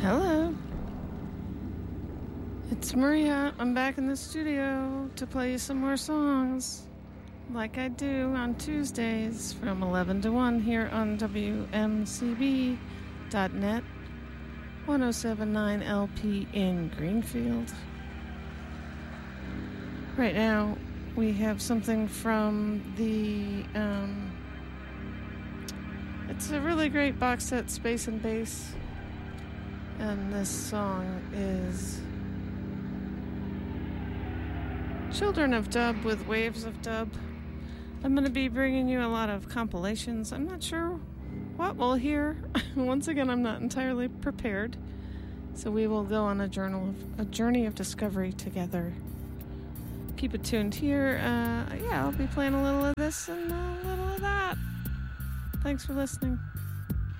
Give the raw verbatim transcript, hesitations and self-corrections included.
Hello. It's Maria. I'm back in the studio to play you some more songs like I do on Tuesdays from eleven to one here on W M C B dot net, ten seventy-nine L P in Greenfield. Right now, we have something from the, um, it's a really great box set, Space and Bass. And this song is Children of Dub with Waves of Dub. I'm going to be bringing you a lot of compilations. I'm not sure what we'll hear. Once again, I'm not entirely prepared. So we will go on a journal of, a journey of discovery together. Keep it tuned here. Uh, yeah, I'll be playing a little of this and a little of that. Thanks for listening.